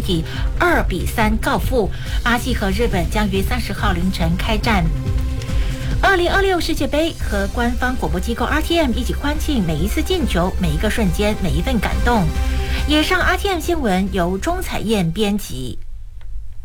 以2-3告负。巴西和日本将于30号凌晨开战。2026世界杯和官方广播机构 RTM 一起欢庆每一次进球、每一个瞬间、每一份感动。以上 RTM 新闻由钟彩燕编辑。